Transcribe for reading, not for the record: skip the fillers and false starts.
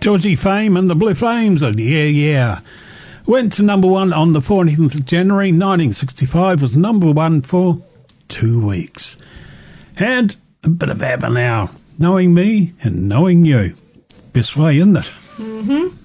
Georgie Fame and the Blue Flames. Yeah, yeah. Went to number one on the 14th of January 1965. Was number one for 2 weeks. And a bit of ABBA now. Knowing me and knowing you. Best way, isn't it? Mm-hmm.